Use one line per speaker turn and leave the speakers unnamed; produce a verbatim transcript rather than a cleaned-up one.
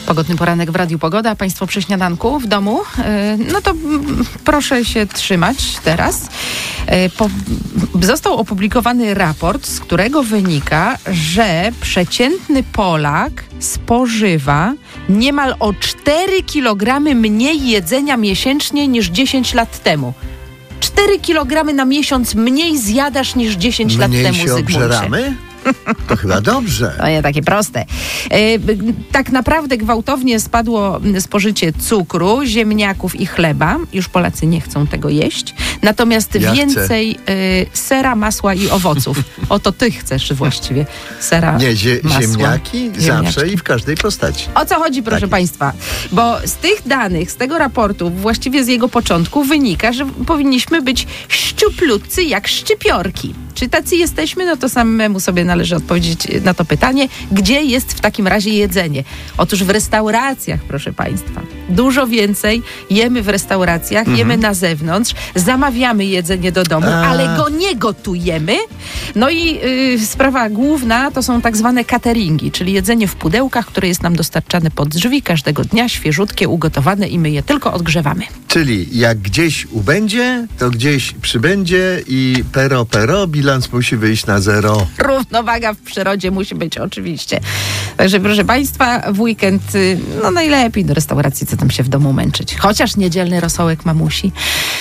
Pogodny poranek w Radiu Pogoda. Państwo przy śniadanku w domu. No to proszę się trzymać teraz. Po, został opublikowany raport, z którego wynika, że przeciętny Polak spożywa niemal o cztery kilogramy mniej jedzenia miesięcznie niż dziesięć lat temu. cztery kilogramy na miesiąc mniej zjadasz niż dziesięć lat
mniej
temu,
się
Zygmuncie.
obżeramy? To chyba dobrze.
To nie takie proste. E, tak naprawdę gwałtownie spadło spożycie cukru, ziemniaków i chleba. Już Polacy nie chcą tego jeść. Natomiast
ja
więcej e, sera, masła i owoców. Oto ty chcesz właściwie sera,
Nie, zie-
masła.
ziemniaki zawsze i w każdej postaci.
O co chodzi, proszę
Tak
Państwa? Bo z tych danych, z tego raportu, właściwie z jego początku wynika, że powinniśmy być szczuplutcy jak szczypiorki. Czy tacy jesteśmy? No to samemu sobie należy odpowiedzieć na to pytanie, gdzie jest w takim razie jedzenie? Otóż w restauracjach, proszę Państwa. Dużo więcej jemy w restauracjach, mhm. jemy na zewnątrz, zamawiamy jedzenie do domu, A. ale go nie gotujemy. No i y, sprawa główna to są tak zwane cateringi, czyli jedzenie w pudełkach, które jest nam dostarczane pod drzwi każdego dnia, świeżutkie, ugotowane i my je tylko odgrzewamy.
Czyli jak gdzieś ubędzie, to gdzieś przybędzie i pero pero, bilans musi wyjść na zero.
Równowaga w przyrodzie musi być oczywiście. Także proszę Państwa, w weekend no najlepiej do restauracji, co tam się w domu męczyć. Chociaż niedzielny rosołek mamusi